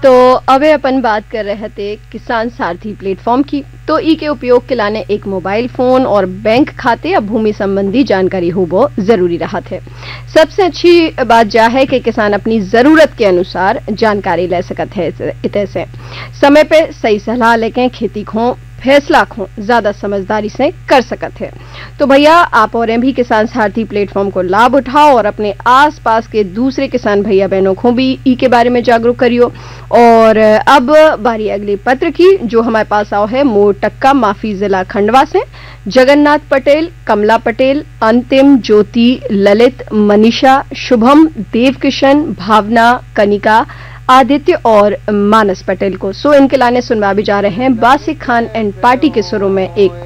तो अबे अपन बात कर रहे थे किसान सारथी प्लेटफॉर्म की। तो ई के उपयोग के लाने एक मोबाइल फोन और बैंक खाते या भूमि संबंधी जानकारी हो वो जरूरी रहा थे। सबसे अच्छी बात यह है कि किसान अपनी जरूरत के अनुसार जानकारी ले सकत है। इतने से समय पे सही सलाह लेके खेती को फैसला को ज्यादा समझदारी से कर सकत है। तो भैया आप और भी किसान सारथी प्लेटफॉर्म को लाभ उठाओ और अपने आसपास के दूसरे किसान भैया बहनों को भी ई के बारे में जागरूक करियो। और अब बारी अगले पत्र की, जो हमारे पास आओ है मोरटक्का माफी जिला खंडवा से। जगन्नाथ पटेल, कमला पटेल, अंतिम, ज्योति, ललित, मनीषा, शुभम, देवकिशन, भावना, कनिका, आदित्य और मानस पटेल को। सो इनके लाने सुनवा भी जा रहे हैं बासिक खान एंड पार्टी के सुरों में एक